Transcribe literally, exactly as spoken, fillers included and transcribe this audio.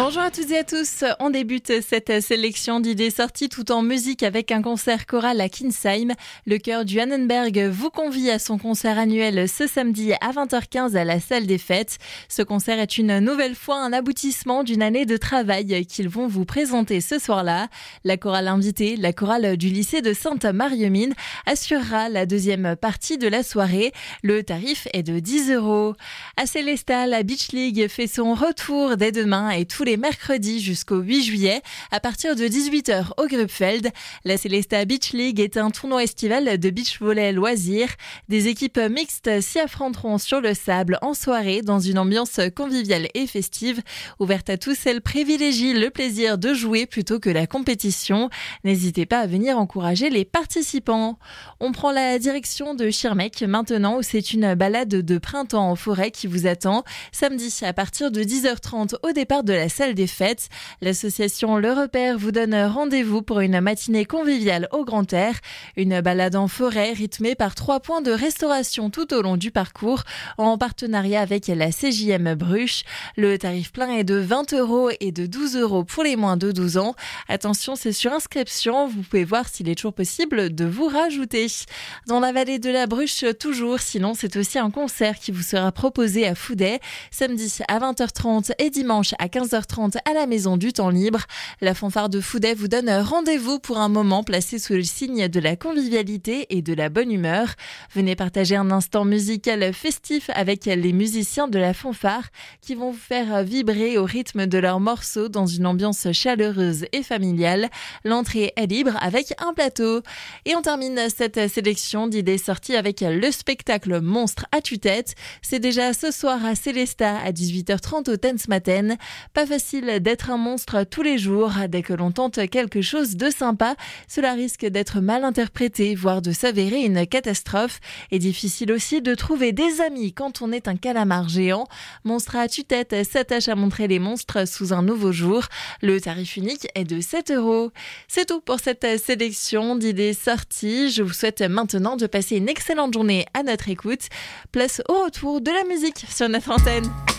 Bonjour à toutes et à tous. On débute cette sélection d'idées sorties tout en musique avec un concert choral à Kinsheim. Le chœur du Annenberg vous convie à son concert annuel ce samedi à vingt heures quinze à la salle des fêtes. Ce concert est une nouvelle fois un aboutissement d'une année de travail qu'ils vont vous présenter ce soir-là. La chorale invitée, la chorale du lycée de Sainte-Marie-aux-Mines, assurera la deuxième partie de la soirée. Le tarif est de dix euros. À Célestat, la Beach League fait son retour dès demain et tous les mercredis jusqu'au huit juillet à partir de dix-huit heures au Grubfeld. La Célestat Beach League est un tournoi estival de beach volley loisirs. Des équipes mixtes s'y affronteront sur le sable en soirée dans une ambiance conviviale et festive. Ouverte à tous, elle privilégie le plaisir de jouer plutôt que la compétition. N'hésitez pas à venir encourager les participants. On prend la direction de Schirmeck maintenant où c'est une balade de printemps en forêt qui vous attend. Samedi à partir de dix heures trente au départ de la salle des fêtes. L'association Le Repère vous donne rendez-vous pour une matinée conviviale au grand air. Une balade en forêt rythmée par trois points de restauration tout au long du parcours en partenariat avec la C J M Bruche. Le tarif plein est de vingt euros et de douze euros pour les moins de douze ans. Attention, c'est sur inscription. Vous pouvez voir s'il est toujours possible de vous rajouter. Dans la vallée de la Bruche, toujours. Sinon, c'est aussi un concert qui vous sera proposé à Fouday. Samedi à vingt heures trente et dimanche à quinze heures trente à la Maison du Temps Libre. La fanfare de Fouday vous donne rendez-vous pour un moment placé sous le signe de la convivialité et de la bonne humeur. Venez partager un instant musical festif avec les musiciens de la fanfare qui vont vous faire vibrer au rythme de leurs morceaux dans une ambiance chaleureuse et familiale. L'entrée est libre avec un plateau. Et on termine cette sélection d'idées sorties avec le spectacle Monstre à tue-tête. C'est déjà ce soir à Célestat à dix-huit heures trente au Tensmaten. Pas facile d'être un monstre tous les jours. Dès que l'on tente quelque chose de sympa, cela risque d'être mal interprété, voire de s'avérer une catastrophe. Et difficile aussi de trouver des amis quand on est un calamar géant. Monstre à tue-tête s'attache à montrer les monstres sous un nouveau jour. Le tarif unique est de sept euros. C'est tout pour cette sélection d'idées sorties. Je vous souhaite maintenant de passer une excellente journée à notre écoute. Place au retour de la musique sur notre antenne.